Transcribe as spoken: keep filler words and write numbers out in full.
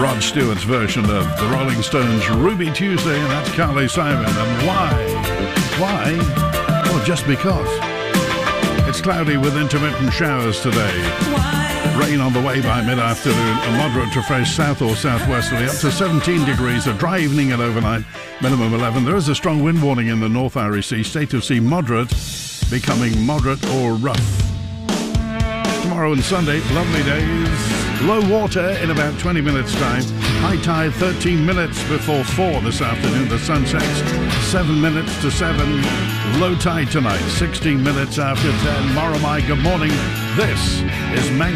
Rod Stewart's version of the Rolling Stones' Ruby Tuesday, and that's Carly Simon. And why? Why? Well, just because. It's cloudy with intermittent showers today. Rain on the way by mid-afternoon, a moderate to fresh south or southwesterly, up to seventeen degrees, a dry evening and overnight, minimum eleven. There is a strong wind warning in the North Irish Sea, state of sea moderate, becoming moderate or rough. Tomorrow and Sunday, lovely days. Low water in about twenty minutes' time. High tide thirteen minutes before four this afternoon. The sun sets seven minutes to seven. Low tide tonight, sixteen minutes after ten. Moramai, good morning. This is Mang.